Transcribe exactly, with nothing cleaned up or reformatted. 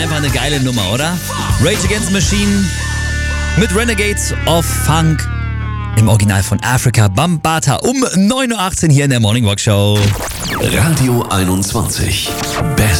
Einfach eine geile Nummer, oder? Rage Against the Machine mit Renegades of Funk. Im Original von Afrika Bambaataa um neun Uhr achtzehn hier in der Morning Walk Show. Radio einundzwanzig. Best